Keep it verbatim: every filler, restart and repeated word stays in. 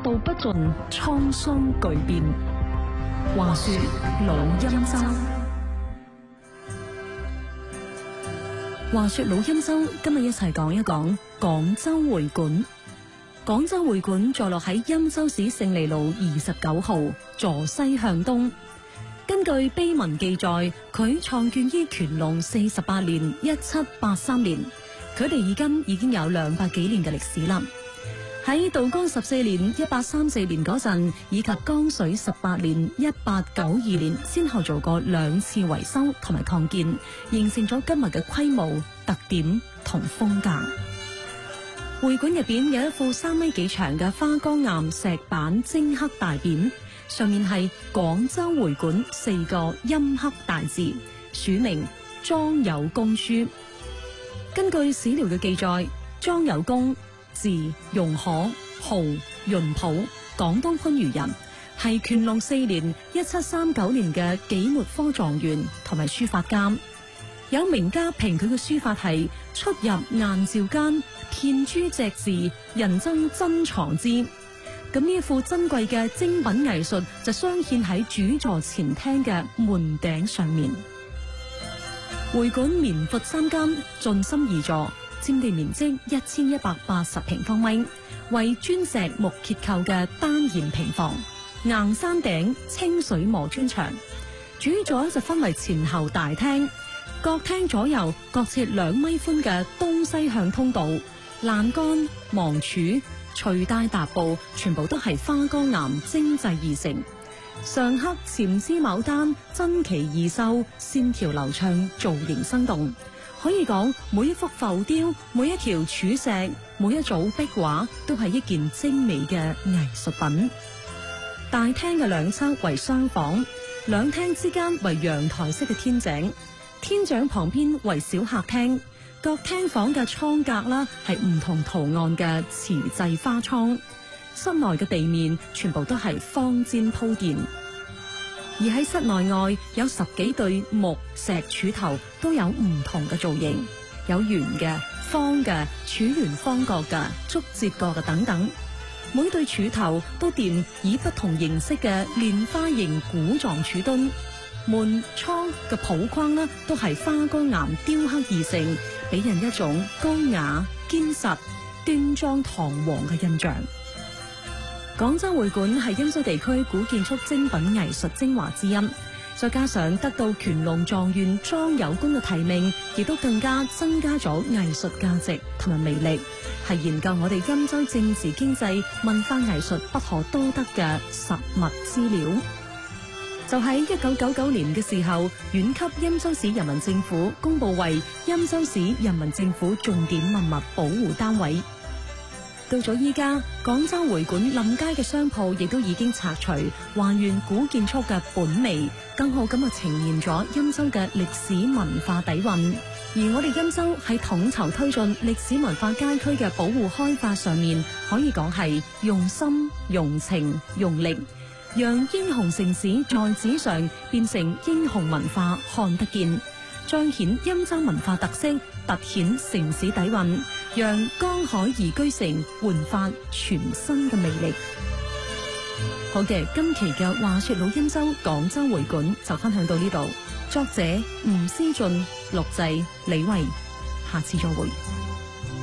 道不盡，滄桑巨變。話說老欽州，話說老欽州，今日一齊講一講廣州會館。廣州會館坐落喺欽州市勝利路二十九號，坐西向東。根據碑文記載，佢創建於乾隆四十八年一七八三年，佢哋而今已經有兩百幾年嘅歷史啦。喺道光十四年一八三四年嗰陣，以及光緒十八年一八九二年，先後做過兩次維修同埋擴建，形成咗今日嘅規模、特點同風格。會館入邊有一副三米幾長嘅花崗岩石板精刻大匾，上面係廣州會館四個陰刻大字，署名莊有功書。根據史料嘅記載，莊有功字容可，號潤甫，廣東番禺人，係乾隆四年一七三九年嘅紀末科狀元同埋書法家。有名家評佢嘅書法係出入雁趙間，遍諸隻字，人爭珍藏之。咁呢一副珍貴嘅精品藝術就鑲嵌喺主座前廳嘅門頂上面。會館綿闊三間，進深二座，佔地面積一千一百八十平方米，為磚石木結構嘅單檐平房，硬山頂，清水磨磚牆。主座就分為前後大廳，各廳左右各設兩米寬嘅東西向通道，欄杆、芒柱、垂帶踏步全部都係花崗岩精製而成，上刻纏枝牡丹，珍奇異秀，線條流暢，造型生動。可以講每一幅浮雕，每一條柱石，每一組壁畫都係一件精美嘅藝術品。大廳嘅兩側為廂房，兩廳之間為陽台式嘅天井，天井旁邊為小客廳。各廳房嘅倉格啦係唔同圖案嘅瓷製花倉，室內嘅地面全部都係方氈鋪墊。而喺室內外有十幾對木石柱頭都有唔同嘅造型，有圓嘅、方嘅、柱圓方角嘅、竹節角嘅等等。每對柱頭都墊以不同形式嘅蓮花形鼓狀柱墩，門窗嘅抱框呢都係花崗岩雕刻而成，俾人一種高雅、堅實、端莊堂皇嘅印象。廣州會館係欽州地區古建築精品藝術精華之一，再加上得到乾隆狀元莊有功嘅提名，亦都更加增加咗藝術價值同埋魅力，係研究我哋欽州政治經濟文化藝術不可多得嘅實物資料。就喺一九九九年嘅時候，縣級欽州市人民政府公布為欽州市人民政府重點文物保護單位。到咗依家，廣州會館臨街嘅商鋪亦都已經拆除，還原古建築嘅本味，更好咁啊呈現咗欽州嘅歷史文化底蘊。而我哋欽州喺統籌推進歷史文化街區嘅保護開發上面，可以講係用心、用情、用力，讓英雄城市在紙上變成英雄文化看得見，彰顯欽州文化特色，凸顯城市底蘊，讓江海宜居城煥發全新嘅魅力。好嘅，今期嘅話說老欽州廣州會館就分享到呢度，作者吳思俊，錄製李慧，下次再會。